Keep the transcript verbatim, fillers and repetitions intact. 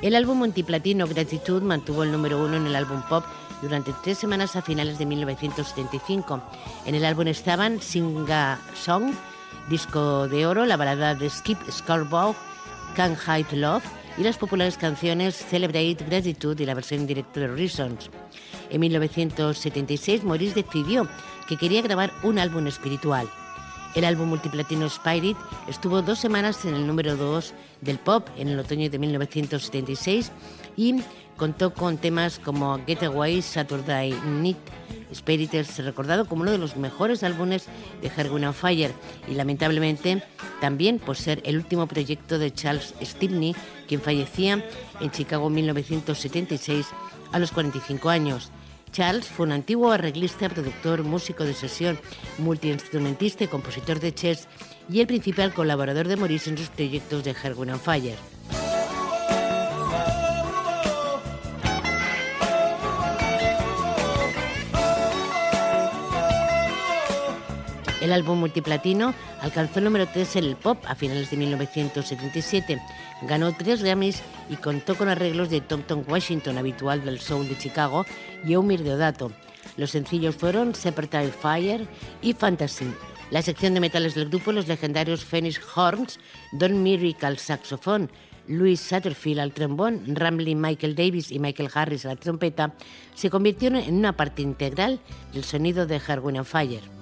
El álbum multiplatino Gratitude mantuvo el número uno en el álbum pop durante tres semanas a finales de mil novecientos setenta y cinco. En el álbum estaban Sing a Song, disco de oro, la balada de Skip Scarborough, Can't Hide Love, y las populares canciones Celebrate, Gratitude y la versión en directo de Reasons. En mil novecientos setenta y seis, Maurice decidió que quería grabar un álbum espiritual. El álbum multiplatino Spirit estuvo dos semanas en el número dos del pop en el otoño de mil novecientos setenta y seis y contó con temas como Getaway, Saturday Night. Spirit es recordado como uno de los mejores álbumes de Earth, Wind and Fire y lamentablemente también por ser el último proyecto de Charles Stepney, quien fallecía en Chicago en mil novecientos setenta y seis a los cuarenta y cinco años. Charles fue un antiguo arreglista, productor, músico de sesión, multiinstrumentista y compositor de chess y el principal colaborador de Maurice en sus proyectos de Earth, Wind and Fire. El álbum multiplatino alcanzó el número tres en el pop a finales de mil novecientos setenta y siete. Ganó tres Grammys y contó con arreglos de Tom Tom Washington, habitual del soul de Chicago, y Eumir Deodato. Los sencillos fueron Separate Fire y Fantasy. La sección de metales del grupo, los legendarios Phoenix Horns, Don Myrick al saxofón, Louis Satterfield al trombón, Ramblin' Michael Davis y Michael Harris a la trompeta, se convirtieron en una parte integral del sonido de Earth, Wind and Fire.